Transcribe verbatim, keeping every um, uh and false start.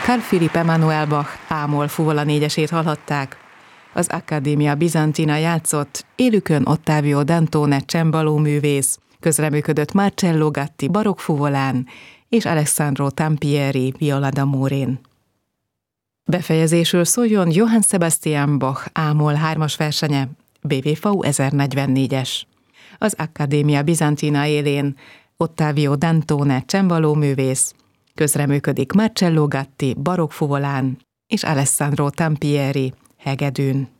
Carl Philipp Emanuel Bach A-moll fuvola négyesét hallhatták. Az Accademia Bizantina játszott, élükön Ottavio Dantone csembaló művész, közreműködött Marcello Gatti barokk fuvolán és Alessandro Tampieri viola d'amorén. Befejezésül szóljon Johann Sebastian Bach A-moll hármas versenye, B V V ezernegyvennégyes. Az Accademia Bizantina élén Ottavio Dantone csembaló művész, közreműködik Marcello Gatti barokk fuvolán és Alessandro Tampieri hegedűn.